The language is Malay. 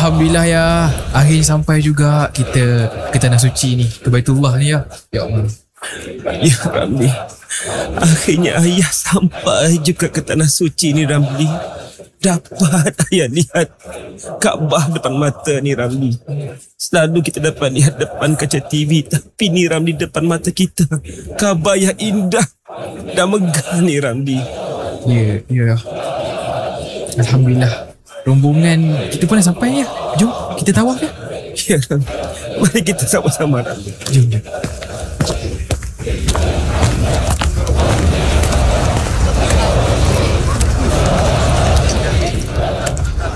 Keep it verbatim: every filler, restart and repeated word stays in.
Alhamdulillah ya. Akhirnya sampai juga kita ke Tanah Suci ni, ke Baitullah ni ya. Ya Allah. Ya Ramli, akhirnya ayah sampai juga ke Tanah Suci ni Ramli. Dapat ayah lihat Kaabah depan mata ni Ramli. Selalu kita dapat lihat depan kaca T V, tapi ni Ramli depan mata kita. Kaabah yang indah dan megah ni Ramli. Ya, ya. Alhamdulillah. Rombongan kita pun dah sampai ya. Jom kita tawaf ya. Ya Ramli, mari kita sama-sama Ramli. Jom, jom.